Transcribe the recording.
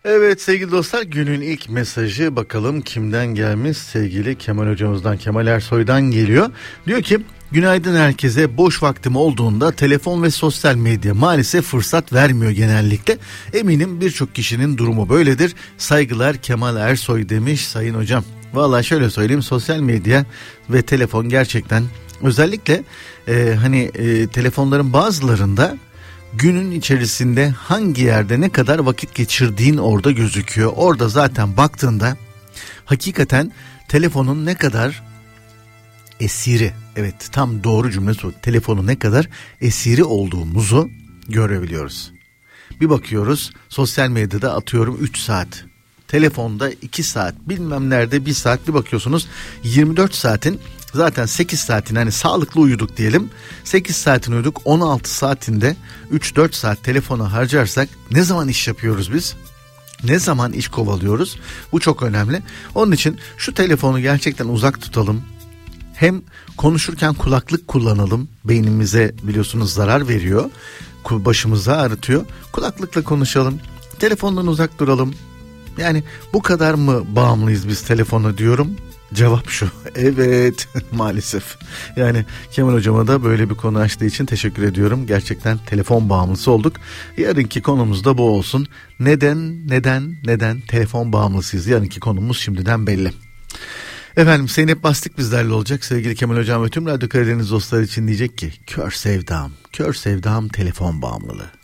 Evet sevgili dostlar, günün ilk mesajı bakalım kimden gelmiş? Sevgili Kemal hocamızdan, Kemal Ersoy'dan geliyor. Diyor ki günaydın herkese, boş vaktim olduğunda telefon ve sosyal medya maalesef fırsat vermiyor genellikle. Eminim birçok kişinin durumu böyledir. Saygılar Kemal Ersoy demiş sayın hocam. Vallahi şöyle söyleyeyim, sosyal medya ve telefon gerçekten özellikle telefonların bazılarında günün içerisinde hangi yerde ne kadar vakit geçirdiğin orada gözüküyor. Orada zaten baktığında hakikaten telefonun ne kadar esiri, evet tam doğru cümle o, telefonun ne kadar esiri olduğumuzu görebiliyoruz. Bir bakıyoruz sosyal medyada atıyorum 3 saat, telefonda 2 saat, bilmem nerede 1 saat, bir bakıyorsunuz 24 saatin zaten 8 saatin, hani sağlıklı uyuduk diyelim, 8 saatin uyuduk, 16 saatinde 3-4 saat telefona harcarsak ne zaman iş yapıyoruz biz? Ne zaman iş kovalıyoruz? Bu çok önemli. Onun için şu telefonu gerçekten uzak tutalım. Hem konuşurken kulaklık kullanalım. Beynimize biliyorsunuz zarar veriyor. Başımızı ağrıtıyor. Kulaklıkla konuşalım. Telefondan uzak duralım. Yani bu kadar mı bağımlıyız biz telefona diyorum. Cevap şu: evet maalesef. Yani Kemal hocama da böyle bir konu açtığı için teşekkür ediyorum. Gerçekten telefon bağımlısı olduk. Yarınki konumuz da bu olsun. Neden telefon bağımlısıyız? Yarınki konumuz şimdiden belli. Efendim Zeynep Bastık bizlerle olacak. Sevgili Kemal hocam ve tüm Radyo Karadeniz dostları için diyecek ki kör sevdam telefon bağımlılığı.